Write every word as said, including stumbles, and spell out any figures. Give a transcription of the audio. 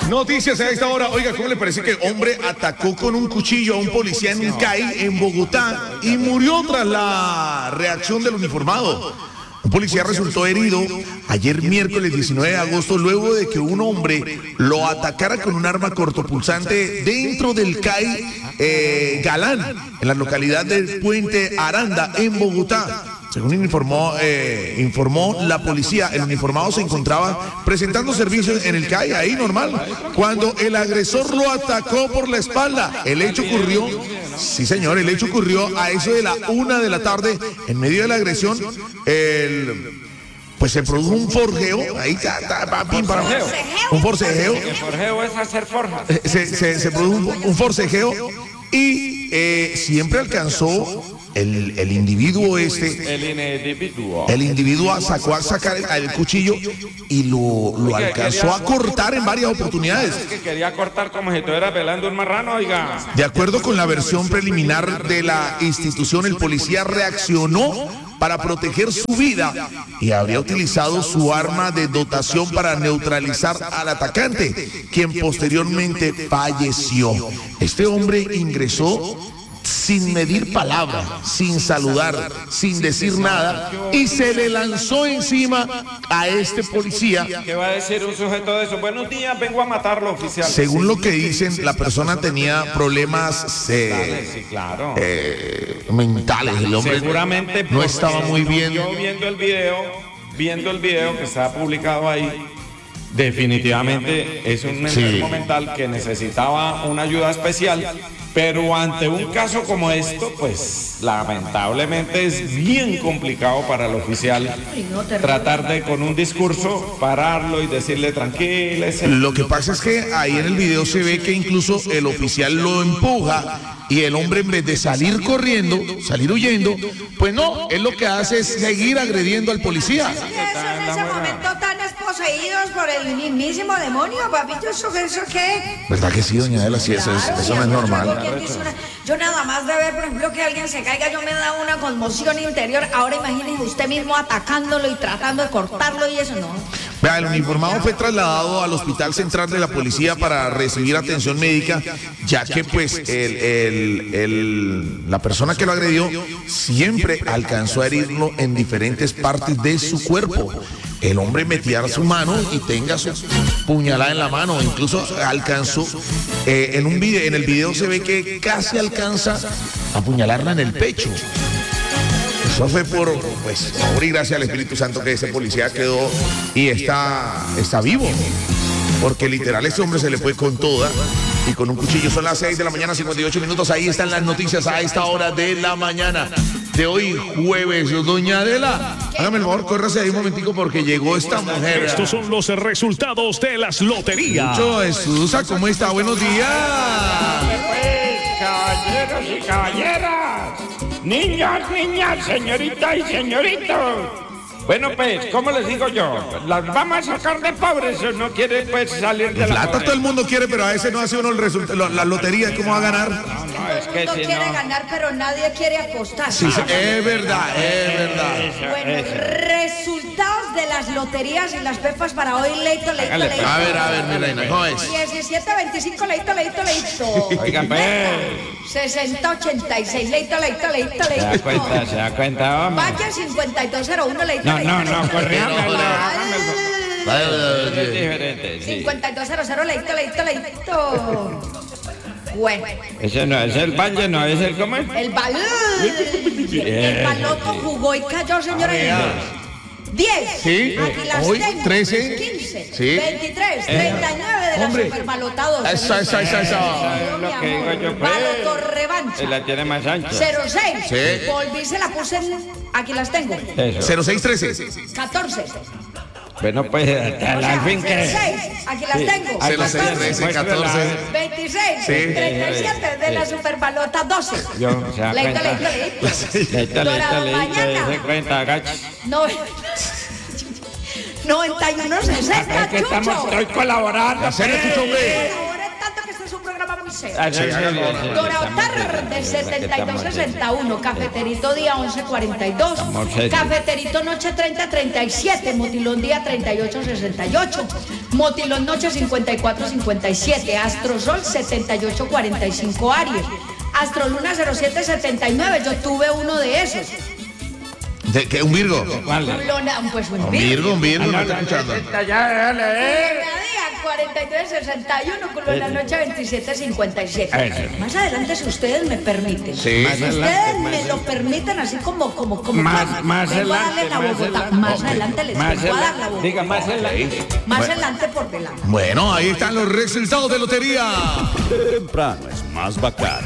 Noticias a esta hora. Oiga, ¿cómo le parece que hombre atacó con un cuchillo a un policía en un C A I en Bogotá y murió tras la reacción del uniformado? Un policía resultó herido ayer miércoles diecinueve de agosto luego de que un hombre lo atacara con un arma cortopulsante dentro del C A I eh, Galán, en la localidad del Puente Aranda, en Bogotá. Según informó, eh, informó la policía, el uniformado se encontraba presentando servicios en el C A I, ahí normal, cuando el agresor lo atacó por la espalda. El hecho ocurrió, sí señor, el hecho ocurrió a eso de la una de la tarde. En medio de la agresión, el... pues se produjo un forjeo, ahí está, está, pim, para, un forcejeo. El forjeo es hacer forja. Se, se, se produjo un, un forcejeo y eh, siempre alcanzó el, el individuo este. El individuo. El individuo sacó a sacar el, el cuchillo y lo, lo alcanzó a cortar en varias oportunidades. Es que quería cortar como si estuviera pelando un marrano, oiga. De acuerdo con la versión preliminar de la institución, el policía reaccionó para proteger su vida y habría utilizado su arma de dotación para neutralizar al atacante, quien posteriormente falleció. Este hombre ingresó sin medir palabra, sin saludar, sin decir nada, y se le lanzó encima a este policía. ¿Qué va a decir un sujeto de eso? Buenos días, vengo a matarlo, oficial. Según lo que dicen, la persona tenía problemas eh, sí, claro. eh, mentales. El hombre seguramente no estaba muy bien. Yo viendo el video, viendo el video que está publicado ahí, definitivamente es un enfermo Sí. mental que necesitaba una ayuda especial, pero ante un caso como esto, pues lamentablemente es bien complicado para el oficial tratar de con un discurso pararlo y decirle tranquilícese. Lo que pasa es que ahí en el video se ve que incluso el oficial lo empuja y el hombre, en vez de salir corriendo, salir huyendo, pues no, él lo que hace es seguir agrediendo al policía. Eso en ese momento tan poseídos por el mismísimo demonio, papito, ¿eso, eso qué? ¿Verdad que sí, doña Adela? Sí, eso, es, Claro, eso no es yo- normal. ¿quién dice una- Yo nada más de ver, por ejemplo, que alguien se caiga, yo me da una conmoción interior. Ahora imagínese usted mismo atacándolo y tratando de cortarlo y eso no. Vea, el uniformado fue trasladado al Hospital Central de la Policía para recibir atención médica, ya que pues el, el, el, la persona que lo agredió siempre alcanzó a herirlo en diferentes partes de su cuerpo. El hombre metía su mano y tenga su puñalada en la mano, incluso alcanzó, eh, en un video, en el video se ve que casi alcanza a apuñalarla en el pecho. Eso fue por, pues, por y gracias al Espíritu Santo que ese policía quedó y está, está vivo. Porque literal ese hombre se le fue con toda y con un cuchillo. Son las seis de la mañana, cincuenta y ocho minutos. Ahí están las noticias a esta hora de la mañana de hoy, jueves. Doña Adela, hágame el favor, córrase ahí un momentico porque llegó esta mujer. Estos son los resultados de las loterías. Mucho Jesús, ¿cómo está? Buenos días. Pues, caballeros y caballeras, niños, niñas, señoritas y señoritos. Bueno, pues, ¿cómo les digo yo? Las vamos a sacar de pobres, o no quiere pues salir de la Plata todo pobreza. el mundo quiere, pero a ese no hace uno el resultado. La lotería, ¿cómo va a ganar? No, Todo es el que mundo si quiere no... ganar, pero nadie quiere apostar. Sí, sí, es verdad, es verdad. Eso, Bueno, eso. resultados de las loterías y las pefas para hoy, leito, leito, Hágale, leito. A ver, a ver, mi reina, ¿cómo es? diecisiete veinticinco, leito, leito, leito. Oigan, pues. sesenta ochenta y seis, leito, leito, leito, ¿Se da cuenta? leito. ¿Se da cuenta, hombre? Vaya cincuenta y dos cero uno, leito, No, leito, no, leito. no, corríame, Es diferente, sí. cincuenta y dos cero cero, leito, leito, leito. Bueno, Ese no es el valle, no es el cómo es. el balón. El baloto jugó y cayó, señora. diez. Sí, Aquí las hoy, tengo. trece. quince. Sí. veintitrés. treinta y nueve de la Hombre. superbalotados. Esa, esa, esa, esa. Es lo que digo yo, pues. Baloto revancha. Él la tiene más ancha. cero seis. Sí. Volví, se la puse en... Aquí las tengo. Eso. cero seis trece. catorce. Bueno, pues, hasta O el sea, fin que... cero seis. Aquí las tengo. Ahí cero seis trece, catorce. veintiséis. Sí. treinta y siete de la superbalota doce. Yo, se da Leito, cuenta. leito, leito. Leíto, leíto, Dorado leíto, mañana. se cuenta, gacho. No. noventa y uno sesenta, Es que estamos, Chucho. estoy colaborando. Hacer pues. Chucho, hombre. Ahora tanto que este es un programa once. Ah, sí, sí, sí, sí, Dorautar de setenta y dos sesenta y uno, Cafeterito día once cuarenta y dos, Estamos serios. Cafeterito noche treinta treinta y siete, Motilón día treinta y ocho sesenta y ocho, Motilón noche cincuenta y cuatro cincuenta y siete, Astrosol setenta y ocho cuarenta y cinco Aries, Astroluna cero siete setenta y nueve, yo tuve uno de esos. ¿De qué? ¿Un Virgo? ¿Cuál? Culona, pues un Un Virgo, un Virgo, no está escuchando. Ya, ya, ya, ya. Día cuarenta y tres sesenta y uno, Culona noche veintisiete cincuenta y siete. Eso. Más adelante, si ustedes me permiten. Sí. Más Si adelante, ustedes más me lo permiten así como, como, como. Más- como- más vengo a darle adelante, la más Bogotá. adelante. Más adelante les Más vengo a dar la adelante. Bogotá. Diga más adelante. Más Bueno. adelante por delante. Bueno, ahí están los resultados de lotería. Temprano es más bacano.